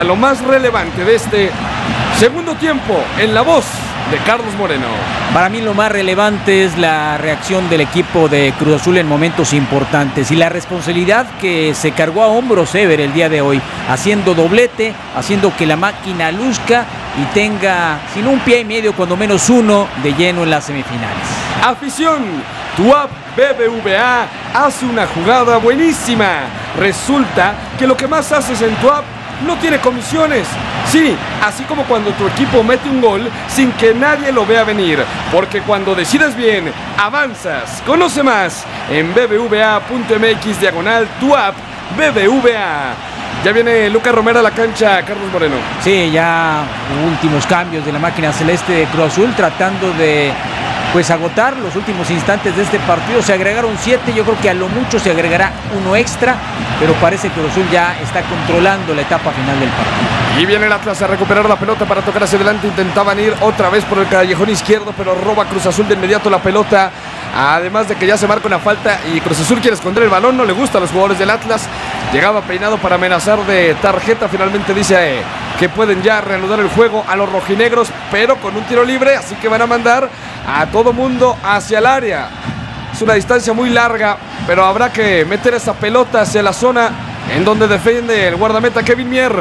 Lo más relevante de este segundo tiempo en la voz de Carlos Moreno. Para mí lo más relevante es la reacción del equipo de Cruz Azul en momentos importantes y la responsabilidad que se cargó a hombros Ever el día de hoy, haciendo doblete, haciendo que la máquina luzca y tenga, sin un pie y medio, cuando menos uno, de lleno en las semifinales. Afición, TUAP BBVA hace una jugada buenísima. Resulta que lo que más haces en TUAP no tiene comisiones. Sí, así como cuando tu equipo mete un gol sin que nadie lo vea venir. Porque cuando decides bien, avanzas. Conoce más en bbva.mx/TUAP BBVA. Ya viene Lucas Romero a la cancha, Carlos Moreno. Sí, ya últimos cambios de la máquina celeste de Cruz Azul, tratando de agotar los últimos instantes de este partido. Se agregaron 7, yo creo que a lo mucho se agregará uno extra, pero parece que Cruz Azul ya está controlando la etapa final del partido. Y viene el Atlas a recuperar la pelota para tocar hacia adelante. Intentaban ir otra vez por el callejón izquierdo, pero roba Cruz Azul de inmediato la pelota. Además de que ya se marca una falta y Cruz Azul quiere esconder el balón. No le gusta a los jugadores del Atlas. Llegaba peinado para amenazar de tarjeta. Finalmente dice que pueden ya reanudar el juego a los rojinegros, pero con un tiro libre. Así que van a mandar a todo mundo hacia el área. Es una distancia muy larga, pero habrá que meter esa pelota hacia la zona en donde defiende el guardameta Kevin Mier.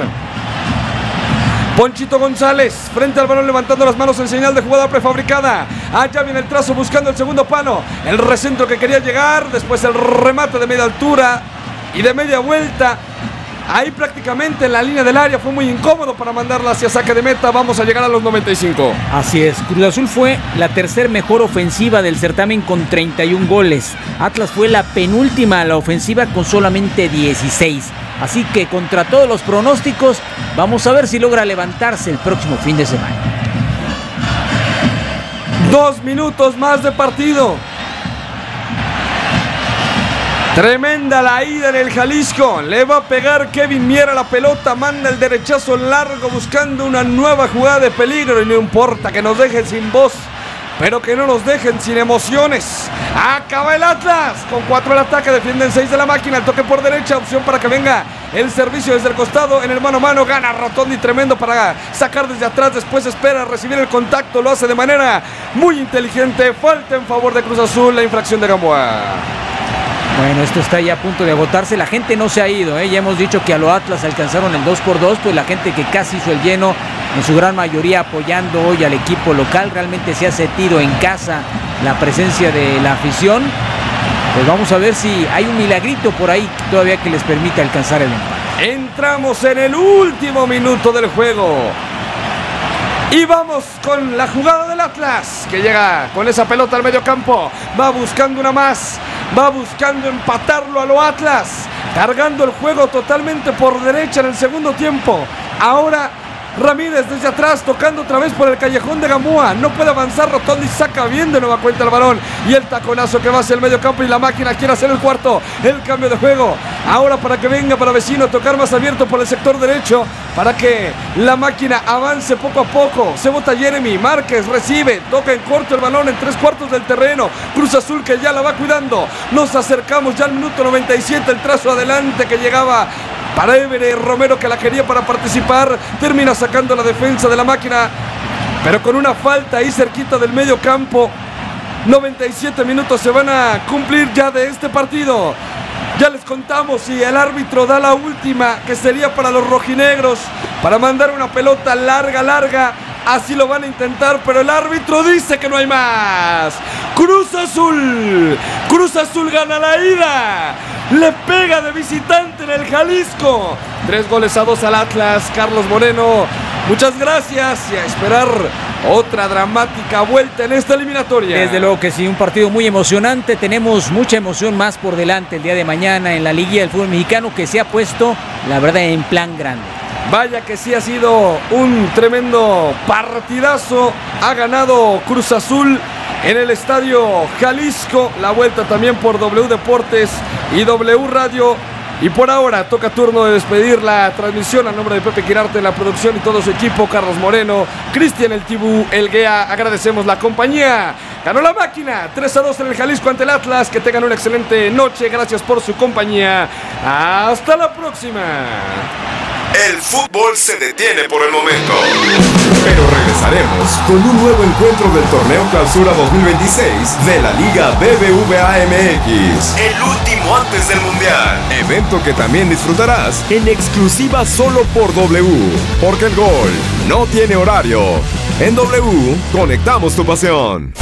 Ponchito González frente al balón, levantando las manos en señal de jugada prefabricada. Allá viene el trazo buscando el segundo palo. El recentro que quería llegar. Después el remate de media altura y de media vuelta. Ahí prácticamente en la línea del área. Fue muy incómodo para mandarla hacia saque de meta. Vamos a llegar a los 95. Así es, Cruz Azul fue la tercer mejor ofensiva del certamen con 31 goles. Atlas fue la penúltima a la ofensiva con solamente 16. Así que contra todos los pronósticos, vamos a ver si logra levantarse el próximo fin de semana. 2 minutos más de partido. Tremenda la ida en el Jalisco. Le va a pegar Kevin Mier a la pelota. Manda el derechazo largo buscando una nueva jugada de peligro. Y no importa que nos dejen sin voz, pero que no nos dejen sin emociones. Acaba el Atlas. Con 4 el ataque. Defienden 6 de la máquina. El toque por derecha. Opción para que venga el servicio desde el costado. En el mano a mano. Gana Rotondi. Tremendo para sacar desde atrás. Después espera recibir el contacto. Lo hace de manera muy inteligente. Falta en favor de Cruz Azul. La infracción de Gamboa. Bueno, esto está ya a punto de agotarse. La gente no se ha ido, ¿eh? Ya hemos dicho que a los Atlas alcanzaron el 2x2, pues la gente que casi hizo el lleno, en su gran mayoría apoyando hoy al equipo local. Realmente se ha sentido en casa la presencia de la afición. Pues vamos a ver si hay un milagrito por ahí todavía que les permite alcanzar el empate. Entramos en el último minuto del juego. Y vamos con la jugada del Atlas, que llega con esa pelota al medio campo. Va buscando una más. Va buscando empatarlo a lo Atlas. Cargando el juego totalmente por derecha en el segundo tiempo. Ahora Ramírez desde atrás, tocando otra vez por el callejón de Gamboa. No puede avanzar Rotondi, saca bien de nueva cuenta el balón. Y el taconazo que va hacia el medio campo. Y la máquina quiere hacer el cuarto. El cambio de juego. Ahora para que venga para Vecino, tocar más abierto por el sector derecho. Para que la máquina avance poco a poco. Se bota Jeremy Márquez, recibe. Toca en corto el balón en 3/4 del terreno. Cruz Azul que ya la va cuidando. Nos acercamos ya al minuto 97. El trazo adelante que llegaba para Ever Romero, que la quería para participar. Termina sacando la defensa de la máquina, pero con una falta ahí cerquita del medio campo. 97 minutos se van a cumplir ya de este partido. Ya les contamos y el árbitro da la última, que sería para los rojinegros, para mandar una pelota larga. Así lo van a intentar, pero el árbitro dice que no hay más. Cruz Azul gana la ida. Le pega de visitante en el Jalisco. 3-2 al Atlas. Carlos Moreno, muchas gracias y a esperar otra dramática vuelta en esta eliminatoria. Desde luego que sí, un partido muy emocionante. Tenemos mucha emoción más por delante el día de mañana en la liguilla del fútbol mexicano, que se ha puesto, la verdad, en plan grande. Vaya que sí ha sido un tremendo partidazo. Ha ganado Cruz Azul en el Estadio Jalisco. La vuelta también por W Deportes y W Radio. Y por ahora toca turno de despedir la transmisión a nombre de Pepe Quirarte, la producción y todo su equipo, Carlos Moreno, Cristian El Tibú, El Guea. Agradecemos la compañía. Ganó la máquina 3-2 en el Jalisco ante el Atlas. Que tengan una excelente noche. Gracias por su compañía. Hasta la próxima. El fútbol se detiene por el momento. Pero regresaremos con un nuevo encuentro del Torneo Clausura 2026 de la Liga BBVA MX. El último antes del Mundial. Evento que también disfrutarás en exclusiva solo por W. Porque el gol no tiene horario. En W, conectamos tu pasión.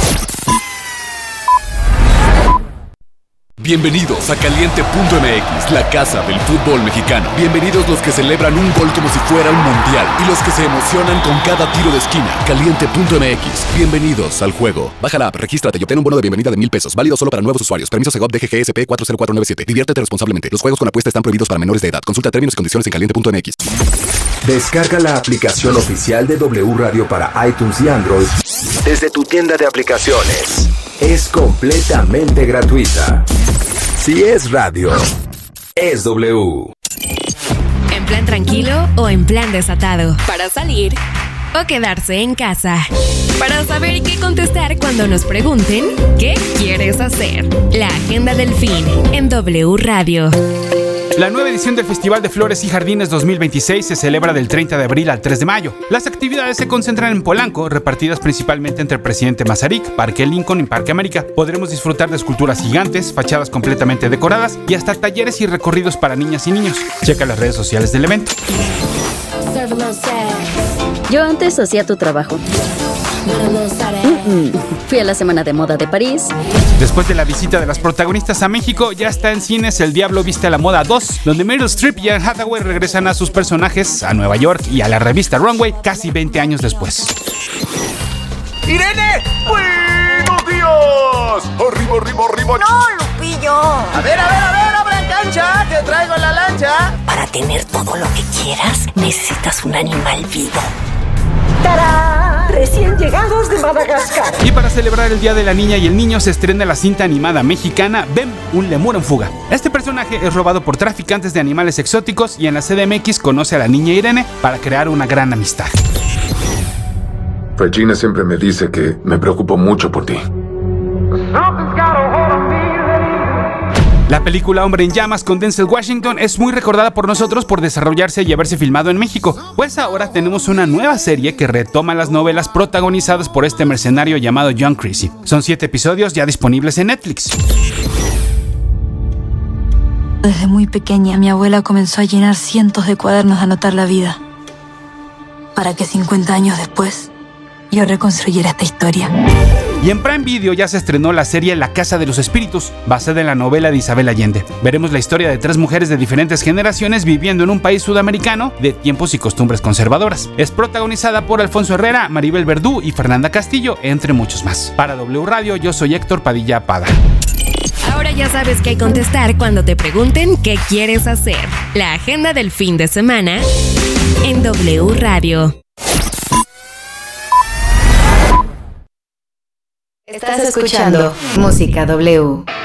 Bienvenidos a Caliente.mx, la casa del fútbol mexicano. Bienvenidos los que celebran un gol como si fuera un mundial y los que se emocionan con cada tiro de esquina. Caliente.mx, bienvenidos al juego. Baja la app, regístrate y obtén un bono de bienvenida de $1,000. Válido solo para nuevos usuarios. Permiso Segov DGGSP 40497. Diviértete responsablemente. Los juegos con apuesta están prohibidos para menores de edad. Consulta términos y condiciones en Caliente.mx. Descarga la aplicación oficial de W Radio para iTunes y Android desde tu tienda de aplicaciones. Es completamente gratuita. Si es radio, es W. En plan tranquilo o en plan desatado. Para salir o quedarse en casa. Para saber qué contestar cuando nos pregunten ¿qué quieres hacer? La agenda del fin en W Radio. La nueva edición del Festival de Flores y Jardines 2026 se celebra del 30 de abril al 3 de mayo. Las actividades se concentran en Polanco, repartidas principalmente entre Presidente Mazarik, Parque Lincoln y Parque América. Podremos disfrutar de esculturas gigantes, fachadas completamente decoradas y hasta talleres y recorridos para niñas y niños. Checa las redes sociales del evento. Yo antes hacía tu trabajo. Fui a la Semana de Moda de París. Después de la visita de las protagonistas a México, ya está en cines El Diablo Viste a la Moda 2, donde Meryl Streep y Anne Hathaway regresan a sus personajes a Nueva York y a la revista Runway casi 20 años después. ¡Irene! ¡Buenos días! ¡Arriba! ¡No, Lupillo! A ver, abran cancha, que traigo en la lancha. Para tener todo lo que quieras, necesitas un animal vivo. ¡Tarán! Recién llegados de Madagascar. Y para celebrar el Día de la Niña y el Niño se estrena la cinta animada mexicana Bem, un lemur en fuga. Este personaje es robado por traficantes de animales exóticos y en la CDMX conoce a la niña Irene para crear una gran amistad. Regina siempre me dice que me preocupo mucho por ti. La película Hombre en Llamas con Denzel Washington es muy recordada por nosotros por desarrollarse y haberse filmado en México, pues ahora tenemos una nueva serie que retoma las novelas protagonizadas por este mercenario llamado John Creasy. Son 7 episodios ya disponibles en Netflix. Desde muy pequeña mi abuela comenzó a llenar cientos de cuadernos de anotar la vida, para que 50 años después yo reconstruyera esta historia. Y en Prime Video ya se estrenó la serie La Casa de los Espíritus, basada en la novela de Isabel Allende. Veremos la historia de 3 mujeres de diferentes generaciones viviendo en un país sudamericano de tiempos y costumbres conservadoras. Es protagonizada por Alfonso Herrera, Maribel Verdú y Fernanda Castillo, entre muchos más. Para W Radio, yo soy Héctor Padilla Pada. Ahora ya sabes qué contestar cuando te pregunten qué quieres hacer. La agenda del fin de semana en W Radio. Estás escuchando Música W.